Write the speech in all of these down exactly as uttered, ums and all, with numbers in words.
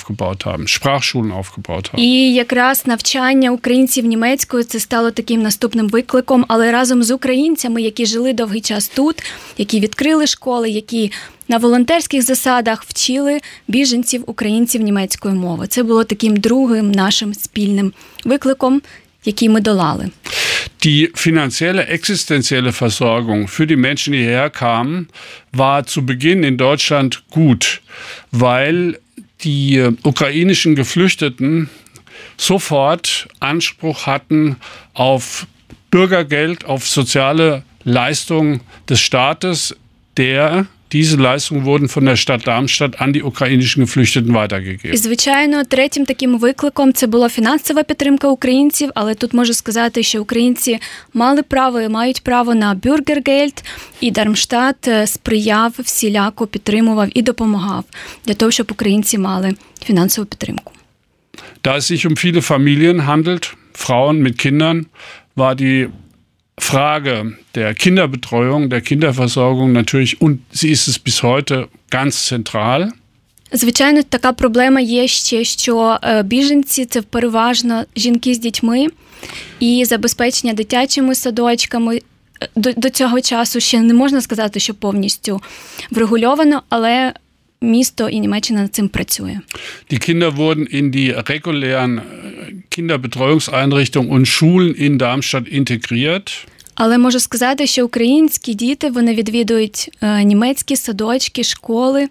aufgebaut haben, Sprachschulen aufgebaut haben. І якраз навчання українців німецькою це стало таким наступним викликом, але разом з українцями, які жили довгий час тут, які відкрили школи, які на волонтерських засадах вчили біженців українців німецької мови. Це було таким другим нашим спільним викликом, який ми долали. Die finanzielle, existenzielle Versorgung für die Menschen, die hierher kamen, war zu Beginn in Deutschland gut, weil die ukrainischen Geflüchteten sofort Anspruch hatten auf Bürgergeld, auf soziale Leistungen des Staates, der Diese Leistungen wurden von der Stadt Darmstadt an die ukrainischen Geflüchteten weitergegeben. І, звичайно, третім таким викликом це була фінансова підтримка українців, але тут можу сказати, що українці мали право і мають право на бюргергельд, і Дармштадт сприяв, всіляко підтримував і допомагав для того, щоб українці мали фінансову підтримку. Da es sich um viele Familien handelt, Frauen mit Kindern, war die Frage der Kinderbetreuung, der Kinderversorgung natürlich, und sie ist es bis heute, ganz zentral. Звичайно, така проблема є ще, що біженці – це переважно жінки з дітьми, і забезпечення дитячими садочками до, до цього часу ще не можна сказати, що повністю врегульовано, але місто і Німеччина над цим працює. Die Kinder wurden in die regulären Kinderbetreuungseinrichtungen und Schulen in Darmstadt integriert. Але можу сказати, що українські діти, вони відвідують е, німецькі садочки, школи.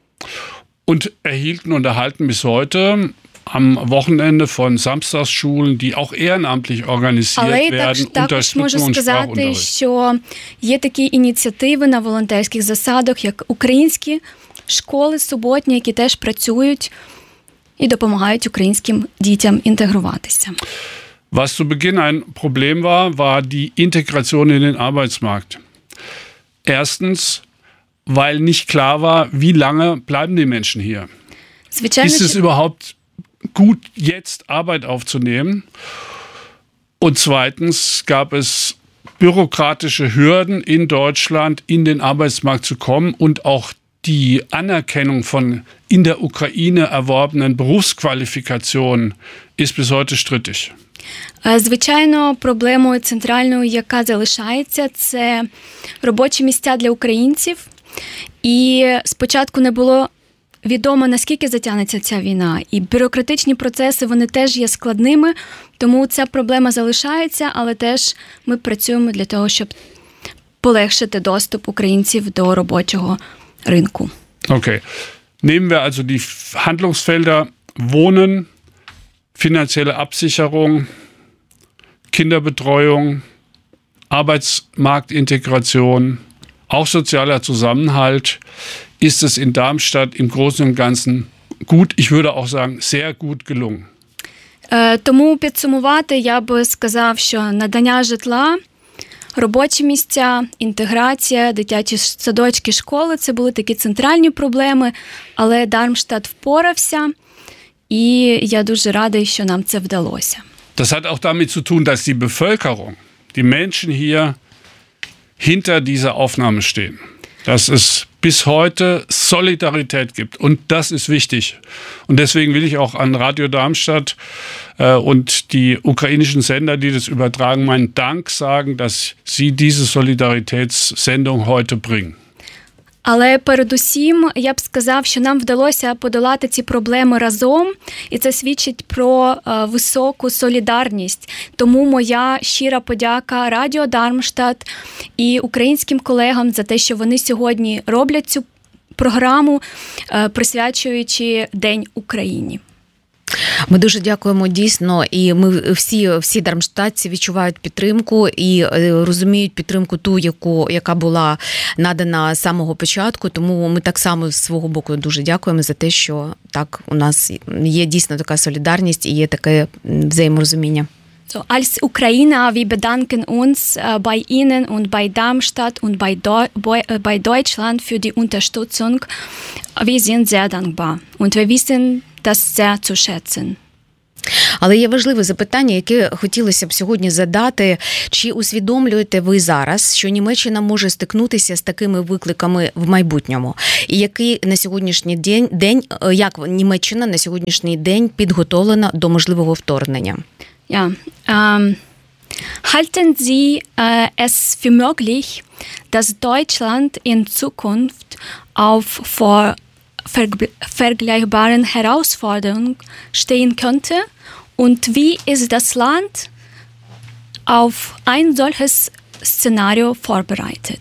Und erhielten und erhalten bis heute am Wochenende von Samstagsschulen, die auch ehrenamtlich organisiert Але werden, так, також можу сказати, що є такі ініціативи на волонтерських засадах, як українські школи суботні, які теж працюють і допомагають українським дітям інтегруватися. Was zu Beginn ein Problem war, war die Integration in den Arbeitsmarkt. Erstens, weil nicht klar war, wie lange bleiben die Menschen hier. Звичайно, ist es überhaupt gut, jetzt Arbeit aufzunehmen? Und zweitens gab es bürokratische Hürden in Deutschland, in den Arbeitsmarkt zu kommen, und auch die Anerkennung von in der Ukraine erworbenen Berufsqualifikationen ist bis heute strittig. Звичайно, проблемою центральною, яка залишається, це робочі місця для українців. І спочатку не було відомо, наскільки затягнеться ця війна. І бюрократичні процеси, вони теж є складними, тому ця проблема залишається, але теж ми працюємо для того, щоб полегшити доступ українців до робочого ринку. Okay. Nehmen wir also die Handlungsfelder Wohnen, finanzielle Absicherung, Kinderbetreuung, Arbeitsmarktintegration, auch sozialer Zusammenhalt, ist es in Darmstadt im Großen und Ganzen gut, ich würde auch sagen, sehr gut gelungen. Тому підсумувати, я би сказав, що надання житла, робочі місця, інтеграція, дитячі садочки, школи – це були такі центральні проблеми, але Дармштадт впорався, і я дуже радий, що нам це вдалося. Das hat auch damit zu tun, dass die Bevölkerung, die Menschen hier hinter dieser Aufnahme stehen. Dass es bis heute Solidarität gibt. Und das ist wichtig. Und deswegen will ich auch an Radio Darmstadt äh, und die ukrainischen Sender, die das übertragen, meinen Dank sagen, dass sie diese Solidaritätssendung heute bringen. Але передусім, я б сказав, що нам вдалося подолати ці проблеми разом, і це свідчить про е, високу солідарність. Тому моя щира подяка Радіо Дармштадт і українським колегам за те, що вони сьогодні роблять цю програму, е, присвячуючи День Україні. Ми дуже дякуємо, дійсно, і ми всі, всі дармштадтці відчувають підтримку і розуміють підтримку ту, яку, яка була надана з самого початку, тому ми так само з свого боку дуже дякуємо за те, що так у нас є дійсно така солідарність і є таке взаєморозуміння. So, als Ukrainer, wir bedanken uns äh, bei Ihnen und bei Darmstadt und bei, Deu- bei Deutschland für die Unterstützung. Wir sind sehr dankbar und wir wissen das sehr zu schätzen. Але є важливе запитання, яке хотілося б сьогодні задати. Чи усвідомлюєте ви зараз, що Німеччина може стикнутися з такими викликами в майбутньому? І який на сьогоднішній день, день як Німеччина на сьогоднішній день підготовлена до можливого вторгнення? Ja, ähm, halten Sie äh, es für möglich, dass Deutschland in Zukunft auf vor verg- vergleichbaren Herausforderungen stehen könnte? Und wie ist das Land auf ein solches Szenario vorbereitet?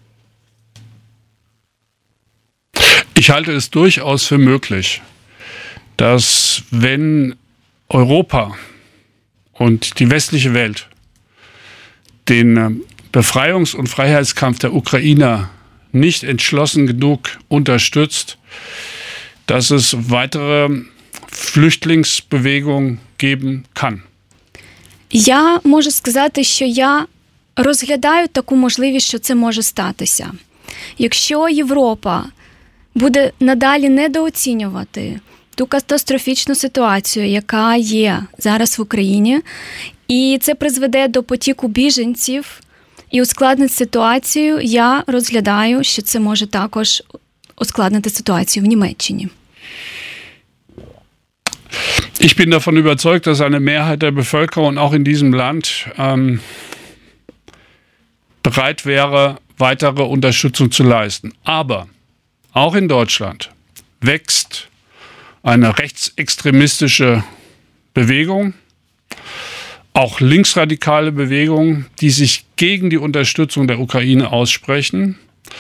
Ich halte es durchaus für möglich, dass wenn Europa und die westliche Welt den Befreiungs- und Freiheitskampf der Ukrainer nicht entschlossen genug unterstützt, dass es weitere Flüchtlingsbewegung geben kann. Я можу сказати, що я розглядаю таку можливість, що це може статися. Якщо Європа буде надалі недооцінювати ту катастрофічну ситуацію, яка є зараз в Україні, і це призведе до потіку біженців і ускладнить ситуацію, я розглядаю, що це може також ускладнити ситуацію в Німеччині. Ich bin davon überzeugt, dass eine Mehrheit der Bevölkerung auch in diesem Land ähm, bereit wäre, weitere Unterstützung zu leisten. Aber auch in Deutschland wächst eine rechtsextremistische Bewegung, auch linksradikale Bewegungen, die sich gegen die Unterstützung der Ukraine aussprechen.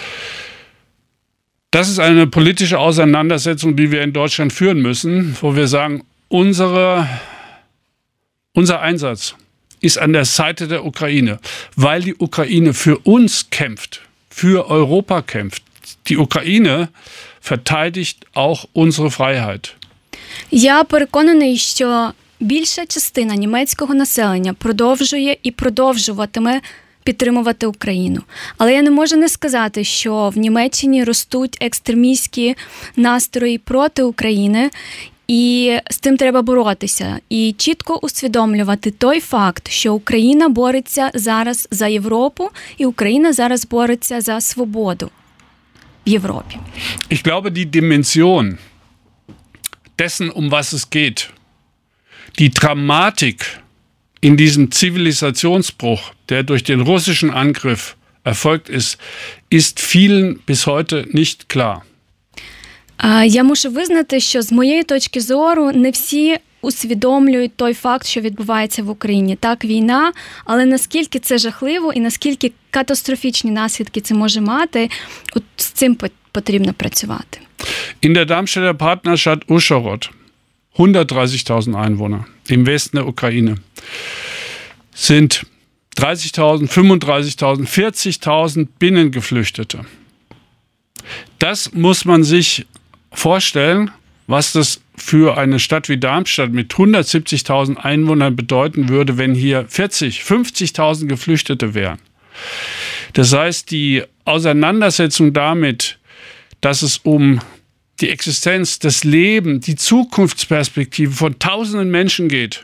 Das ist eine politische Auseinandersetzung, die wir in Deutschland führen müssen, wo wir sagen, unsere, unser Einsatz ist an der Seite der Ukraine, weil die Ukraine für uns kämpft, für Europa kämpft. Die Ukraine verteidigt auch unsere Freiheit. Я переконаний, що більша частина німецького населення продовжує і продовжуватиме підтримувати Україну. Але я не можу не сказати, що в Німеччині ростуть екстремістські настрої проти України, і з тим треба боротися. І чітко усвідомлювати той факт, що Україна бореться зараз за Європу, і Україна зараз бореться за свободу в Європі. Ich glaube, die Dimension dessen, um was es geht, die Dramatik in diesem Zivilisationsbruch, der durch den russischen Angriff erfolgt ist, ist vielen bis heute nicht klar. Я мушу визнати, що з моєї точки зору не всі усвідомлюють той факт, що відбувається в Україні. Так, війна, але наскільки це жахливо і наскільки катастрофічні наслідки це може мати, от з цим потрібно працювати. In der Darmstädter Partnerstadt Uschhorod, hundertdreißigtausend Einwohner im Westen der Ukraine, sind dreißigtausend, fünfunddreißigtausend, vierzigtausend Binnengeflüchtete. Das muss man sich vorstellen, was das für eine Stadt wie Darmstadt mit hundertsiebzigtausend Einwohnern bedeuten würde, wenn hier vierzig, fünfzigtausend Geflüchtete wären. Das heißt, die Auseinandersetzung damit, dass es um die Existenz, das Leben, die Zukunftsperspektive von tausenden Menschen geht,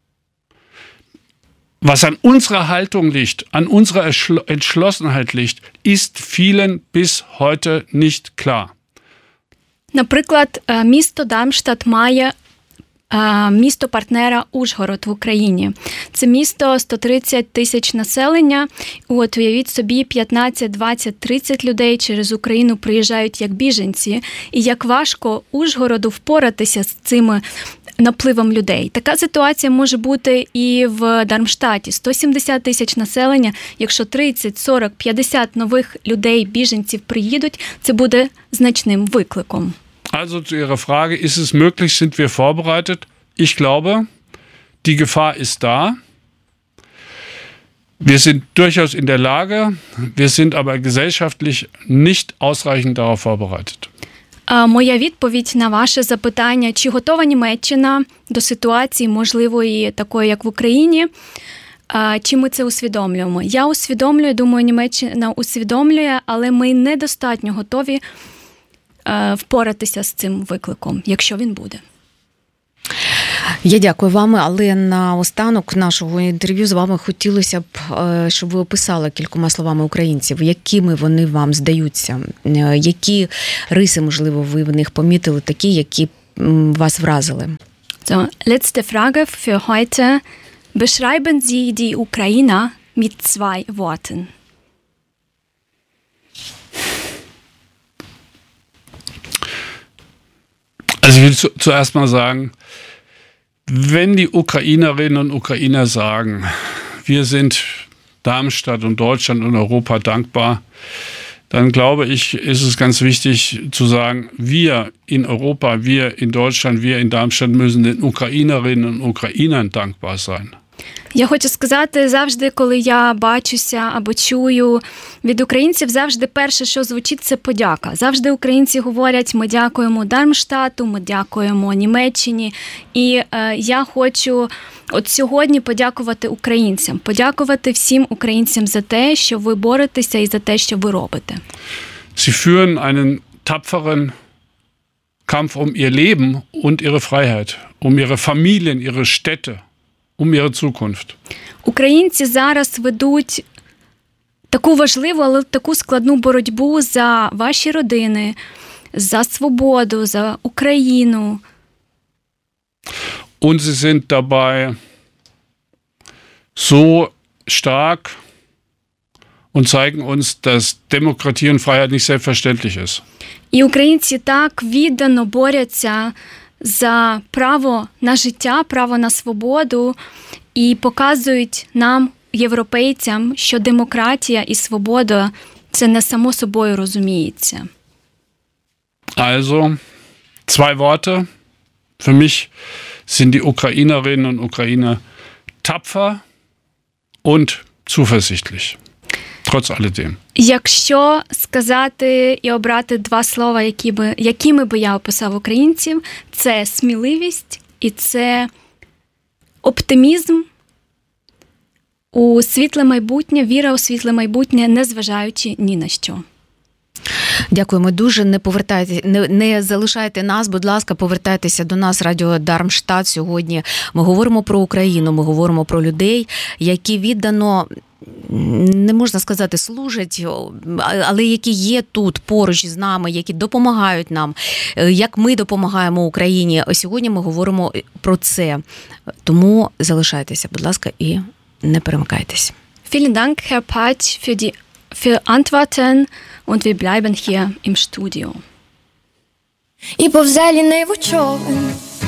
was an unserer Haltung liegt, an unserer Entschlossenheit liegt, ist vielen bis heute nicht klar. Наприклад, місто Дармштадт має місто-партнера Ужгород в Україні. Це місто сто тридцять тисяч населення. От уявіть собі, п'ятнадцять, двадцять, тридцять людей через Україну приїжджають як біженці. І як важко Ужгороду впоратися з цими напливом людей. Така ситуація може бути і в Дармштадті. сто сімдесят тисяч населення, якщо тридцять, сорок, п'ятдесят нових людей, біженців приїдуть, це буде значним викликом. Also zu Ihrer Frage, ist es möglich, sind wir vorbereitet? Ich glaube, die Gefahr ist da. Wir sind durchaus in der Lage, wir sind aber gesellschaftlich nicht ausreichend darauf vorbereitet. Моя відповідь на ваше запитання, чи готова Німеччина до ситуації, можливої такої, як в Україні, чи ми це усвідомлюємо? Я усвідомлюю, думаю, Німеччина усвідомлює, але ми недостатньо готові впоратися з цим викликом, якщо він буде. Я дякую вам, але на останок нашого інтерв'ю з вами хотілося б, щоб ви описали кількома словами українців, якими вони вам здаються, які риси, можливо, ви в них помітили, такі, які вас вразили. So, letzte Frage für heute. Beschreiben Sie die Ukrainer mit zwei Worten. Also ich will zu, zuerst mal sagen, wenn die Ukrainerinnen und Ukrainer sagen, wir sind Darmstadt und Deutschland und Europa dankbar, dann glaube ich, ist es ganz wichtig zu sagen, wir in Europa, wir in Deutschland, wir in Darmstadt müssen den Ukrainerinnen und Ukrainern dankbar sein. Я хочу сказати, завжди, коли я бачуся або чую від українців, завжди перше, що звучить, це подяка. Завжди українці говорять, ми дякуємо Дармштату, ми дякуємо Німеччині. І е, я хочу от сьогодні подякувати українцям, подякувати всім українцям за те, що ви боретеся і за те, що ви робите. Sie führen einen tapferen Kampf um ihr Leben und ihre Freiheit, um ihre Familien, ihre Städte. Um ihre Zukunft. Українці зараз ведуть таку важливу, але таку складну боротьбу за ваші родини, за свободу, за Україну. Und sie sind dabei so stark und zeigen uns, dass Demokratie und Freiheit nicht selbstverständlich ist. І українці так віддано борються за право на життя, право на свободу і показують нам, європейцям, що демократія і свобода – це не само собою розуміється. Also, zwei Worte. Für mich sind die Ukrainerinnen und Ukrainer tapfer und zuversichtlich. Trotz alledem. Якщо сказати і обрати два слова, які би, якими би я описав українців, це сміливість і це оптимізм у світле майбутнє, віра у світле майбутнє, незважаючи ні на що. Дякуємо дуже. Не повертайте, не, не залишайте нас, будь ласка, повертайтеся до нас, Радіо Дармштадт. Сьогодні ми говоримо про Україну, ми говоримо про людей, які віддано, не можна сказати, служать, але які є тут поруч з нами, які допомагають нам, як ми допомагаємо Україні. Сьогодні ми говоримо про це. Тому залишайтеся, будь ласка, і не перемикайтеся. Vielen Dank, Herr Patsch, für die für Antworten und wir bleiben hier im Studio. І повзе ліниво човен